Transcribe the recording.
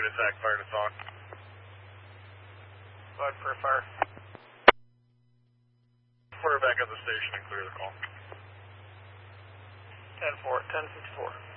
to attack, fire to talk. Slide for a fire. Put her back at the station and clear the call. 10-4, 10-54.